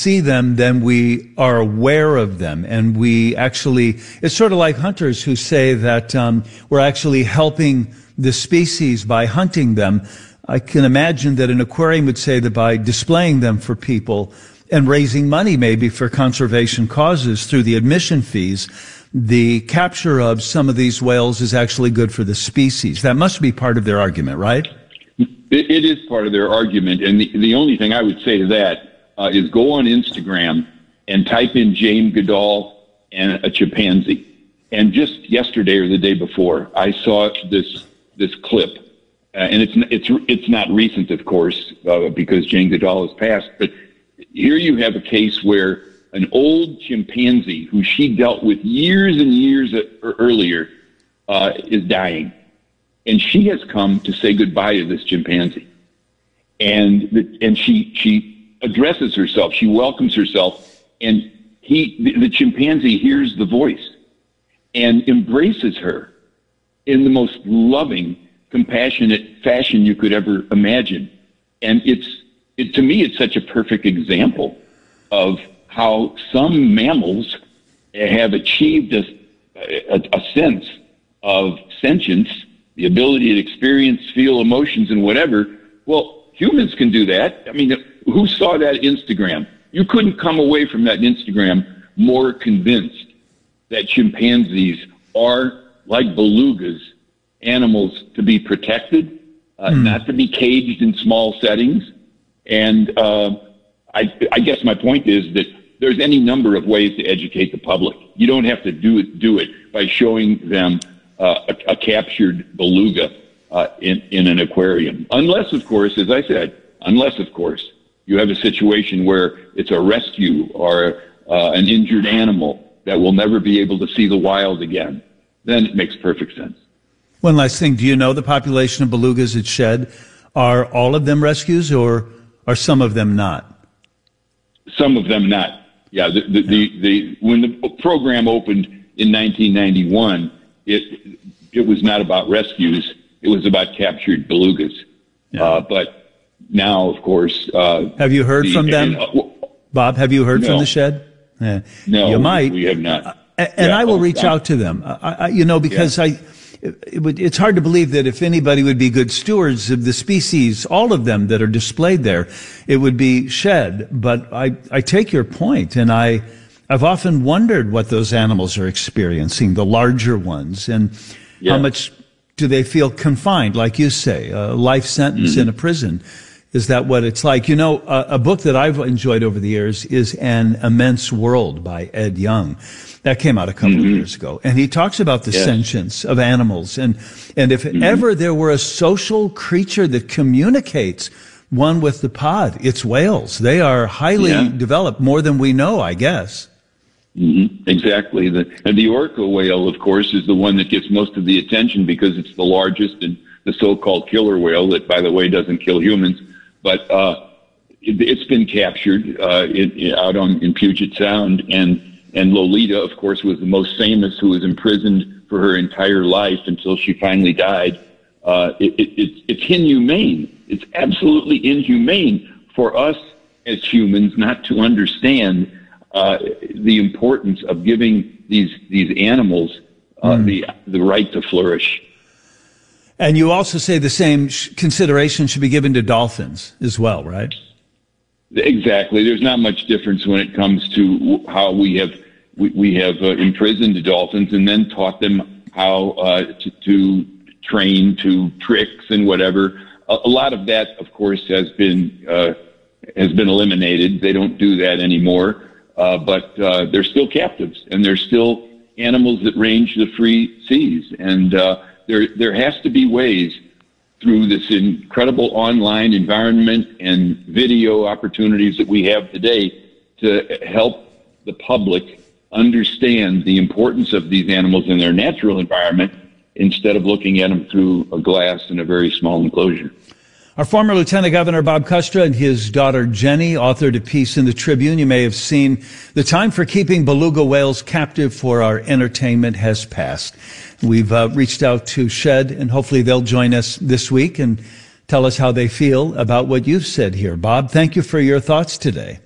see them, then we are aware of them. And we actually, it's sort of like hunters who say that we're actually helping the species by hunting them. I can imagine that an aquarium would say that by displaying them for people and raising money maybe for conservation causes through the admission fees, the capture of some of these whales is actually good for the species. That must be part of their argument, right? It is part of their argument. And the only thing I would say to that is go on Instagram and type in Jane Goodall and a chimpanzee. And just yesterday or the day before, I saw this clip. And it's not recent, of course, because Jane Goodall has passed. But here you have a case where an old chimpanzee who she dealt with years and years earlier is dying. And she has come to say goodbye to this chimpanzee. And she addresses herself. She welcomes herself. And the chimpanzee hears the voice and embraces her in the most loving, compassionate fashion you could ever imagine. And to me, it's such a perfect example of how some mammals have achieved a sense of sentience, the ability to experience, feel emotions and whatever. Well, humans can do that. I mean, who saw that Instagram? You couldn't come away from that Instagram more convinced that chimpanzees are, like belugas, animals to be protected, not to be caged in small settings. And I guess my point is that there's any number of ways to educate the public. You don't have to do it by showing them a captured beluga in an aquarium. Unless, of course, as I said, you have a situation where it's a rescue or an injured animal that will never be able to see the wild again. Then it makes perfect sense. One last thing. Do you know the population of belugas at Shedd? Are all of them rescues or are some of them not? Some of them not. Yeah. When the program opened in 1991, it was not about rescues. It was about captured belugas. Yeah. But now, of course, have you heard from them, Bob? Have you heard from the Shedd? No, you might. We have not. And I will reach out to them. Because it's hard to believe that if anybody would be good stewards of the species, all of them that are displayed there, it would be Shedd. But I take your point, and I've often wondered what those animals are experiencing, the larger ones, and how much do they feel confined, like you say, a life sentence in a prison. Is that what it's like? A book that I've enjoyed over the years is An Immense World by Ed Young. That came out a couple of years ago. And he talks about the sentience of animals. And if ever there were a social creature that communicates one with the pod, it's whales. They are highly developed, more than we know, I guess. Exactly. The orca whale, of course, is the one that gets most of the attention because it's the largest and the so-called killer whale that, by the way, doesn't kill humans. But it's been captured out in Puget Sound, and Lolita, of course, was the most famous, who was imprisoned for her entire life until she finally died. It's inhumane. It's absolutely inhumane for us as humans not to understand the importance of giving these animals the right to flourish. And you also say the same consideration should be given to dolphins as well, right? Exactly. There's not much difference when it comes to how we have imprisoned the dolphins and then taught them how to train to tricks and whatever. A lot of that, of course, has been eliminated. They don't do that anymore. But they're still captives, and they're still animals that range the free seas. And there has to be ways through this incredible online environment and video opportunities that we have today to help the public understand the importance of these animals in their natural environment instead of looking at them through a glass in a very small enclosure. Our former Lieutenant Governor Bob Kustra and his daughter Jenny authored a piece in the Tribune. You may have seen, "The time for keeping beluga whales captive for our entertainment has passed." We've reached out to Shedd, and hopefully they'll join us this week and tell us how they feel about what you've said here. Bob, thank you for your thoughts today.